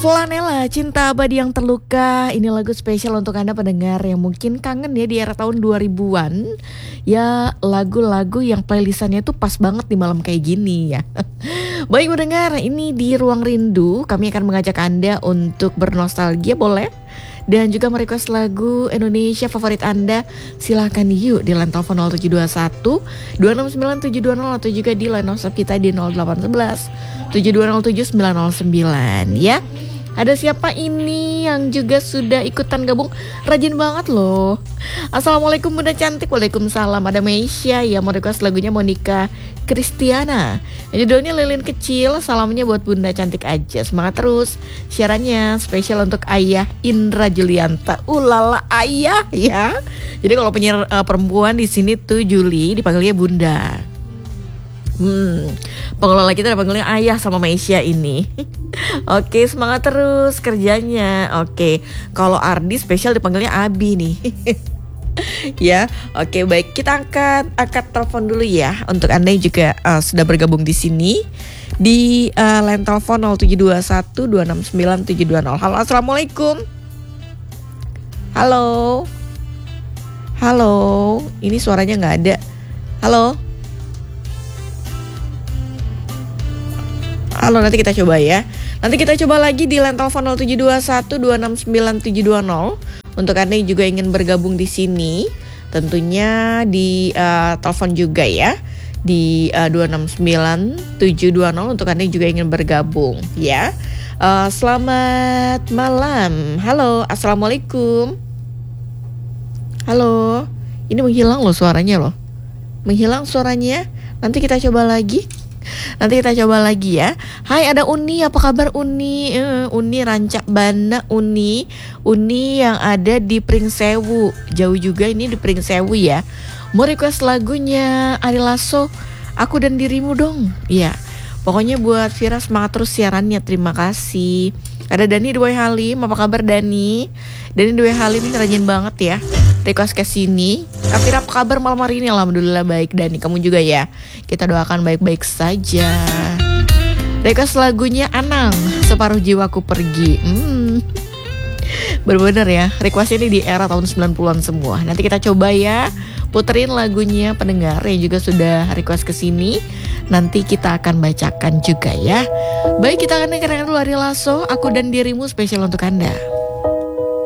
Flanela, Cinta Abadi yang Terluka. Ini lagu spesial untuk Anda pendengar yang mungkin kangen ya di era tahun 2000-an. Ya lagu-lagu yang playlistannya tuh pas banget di malam kayak gini ya. Baik pendengar, ini di Ruang Rindu kami akan mengajak Anda untuk bernostalgia boleh. Dan juga merequest lagu Indonesia favorit Anda. Silahkan yuk di line telepon 0721 269720 atau juga di line WhatsApp kita di 0811 7207 909 ya. Ada siapa ini yang juga sudah ikutan gabung? Rajin banget loh. Assalamualaikum Bunda Cantik. Waalaikumsalam. Ada Meisha ya mau request lagunya Monica Kristiana. Judulnya Lilin Kecil. Salamnya buat Bunda Cantik aja. Semangat terus. Siarannya spesial untuk Ayah Indra Julianta. Ulala Ayah ya. Jadi kalau penyiar perempuan di sini tuh Juli dipanggilnya Bunda. Pengelola kita panggilnya Ayah sama Meisha ini. Oke, semangat terus kerjanya. Oke, kalau Ardi spesial dipanggilnya Abi nih. Ya, oke baik, kita angkat telepon dulu ya untuk Anda yang juga sudah bergabung di sini di line telepon 0721 269 720. Halo, assalamualaikum. Halo, halo, ini suaranya nggak ada. Halo. Halo, nanti kita coba ya. Nanti kita coba lagi di line telepon 0721 269 720. Untuk Anda yang juga ingin bergabung di sini, tentunya di telepon juga ya. Di 269 720 untuk Anda yang juga ingin bergabung ya. Selamat malam. Halo, assalamualaikum. Halo. Ini menghilang loh suaranya loh. Menghilang suaranya. Nanti kita coba lagi. Nanti kita coba lagi ya. Hai, ada Uni, apa kabar Uni? Uni Rancak Bana, Uni yang ada di Pringsewu. Jauh juga ini di Pringsewu ya. Mau request lagunya Ari Lasso, Aku dan Dirimu dong. Iya. Pokoknya buat Vira semangat terus siarannya. Terima kasih. Ada Dani Dwi Halim, apa kabar Dani? Dani Dwi Halim ini rajin banget ya. Request ke sini. Vira apa kabar malam hari ini? Alhamdulillah baik. Dani, kamu juga ya. Kita doakan baik-baik saja. Request lagunya Anang, Separuh Jiwaku Pergi. Bener-bener ya. Requestnya ini di era tahun 90-an semua. Nanti kita coba ya. Puterin lagunya pendengar yang juga sudah request ke sini. Nanti kita akan bacakan juga ya. Baik, kita akan dengarkan dulu Ari Lasso, Aku dan Dirimu spesial untuk Anda.